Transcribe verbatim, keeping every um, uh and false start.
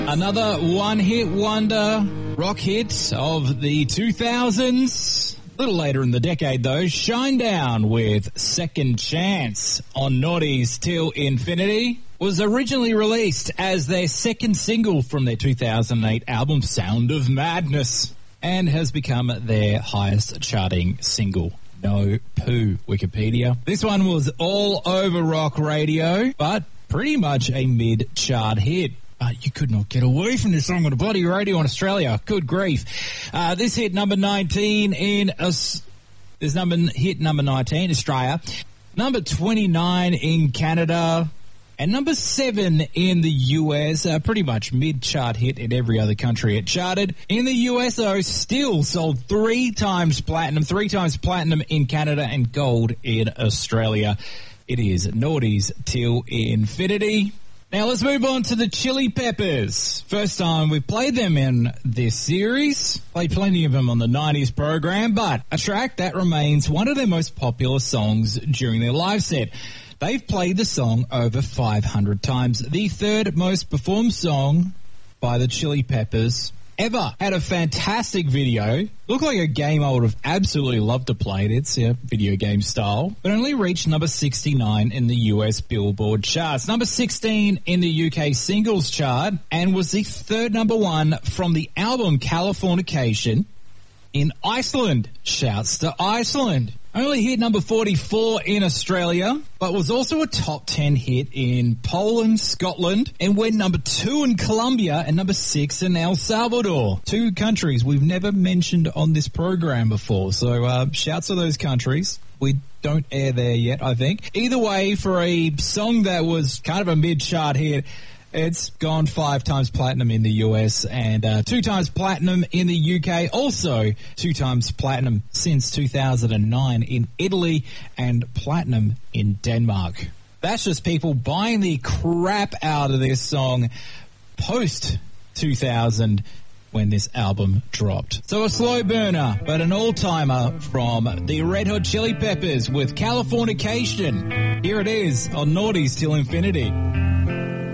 Another one-hit wonder rock hit of the two thousands. A little later in the decade, though, Shinedown with Second Chance on Naughties Till Infinity was originally released as their second single from their two thousand eight album Sound of Madness and has become their highest charting single. No poo, Wikipedia. This one was all over rock radio, but pretty much a mid-chart hit. But you could not get away from this song on the bloody radio in Australia. Good grief. Uh, this hit number nineteen in... Us- this number hit number nineteen, Australia. Number twenty-nine in Canada. And number seven in the U S. Uh, pretty much mid-chart hit in every other country it charted. In the U S, though, still sold three times platinum. Three times platinum in Canada and gold in Australia. It is Naughties Till Infinity. Now let's move on to the Chili Peppers. First time we've played them in this series. Played plenty of them on the nineties program, but a track that remains one of their most popular songs during their live set. They've played the song over five hundred times. The third most performed song by the Chili Peppers ever. Had a fantastic video. Looked like a game I would have absolutely loved to play it. It's yeah, video game style. But only reached number sixty-nine in the U S Billboard charts. Number sixteen in the U K singles chart. And was the third number one from the album Californication in Iceland. Shouts to Iceland. Only hit number forty-four in Australia, but was also a top ten hit in Poland, Scotland, and went number two in Colombia and number six in El Salvador. Two countries we've never mentioned on this program before, so uh, shouts to those countries. We don't air there yet, I think. Either way, for a song that was kind of a mid-chart hit, it's gone five times platinum in the U S and uh, two times platinum in the U K. Also, two times platinum since two thousand nine in Italy and platinum in Denmark. That's just people buying the crap out of this song post two thousand when this album dropped. So a slow burner, but an all-timer from the Red Hot Chili Peppers with Californication. Here it is on Naughties Till Infinity.